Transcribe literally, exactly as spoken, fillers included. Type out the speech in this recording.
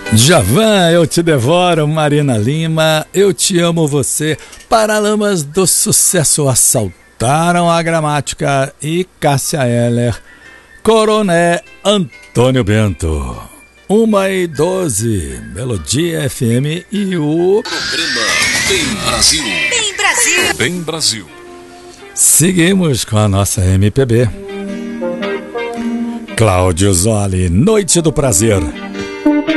Djavan, Eu Te Devoro, Marina Lima, Eu Te Amo Você, Paralamas do Sucesso assaltaram a gramática e Cássia Eller, Coroné, Antônio Bento. Uma e doze, Melodia F M e o... Programa Bem Brasil. Bem Brasil. Bem Brasil. Seguimos com a nossa M P B. Cláudio Zoli, Noite do Prazer.